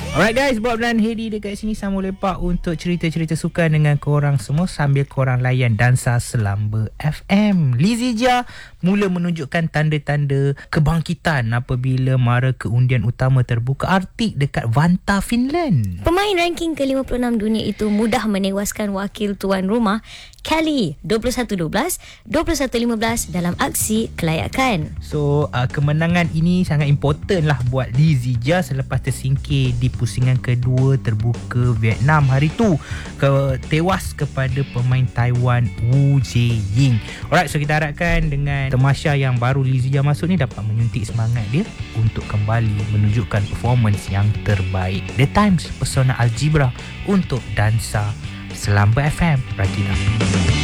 Alright guys, Bob dan Hedi dekat sini sama lepak untuk cerita-cerita sukan dengan korang semua sambil korang layan Dansa Selamba FM. Lizzie Jia mula menunjukkan tanda-tanda kebangkitan apabila mara keundian utama terbuka Arctic dekat Vantaa, Finland. Pemain ranking ke-56 dunia itu mudah menewaskan wakil tuan rumah Kelly 21-12, 21-15 dalam aksi kelayakan. So, kemenangan ini sangat important lah buat Lizzie Jia selepas tersingkir di pusingan kedua terbuka Vietnam hari tu, tewas kepada pemain Taiwan Wu Jie-ying. Alright, so kita harapkan dengan tamasya yang baru Lizzie Jia masuk ni dapat menyuntik semangat dia untuk kembali menunjukkan performance yang terbaik. The Times Pesona Algebra untuk Dansa Selamba FM. Rakina.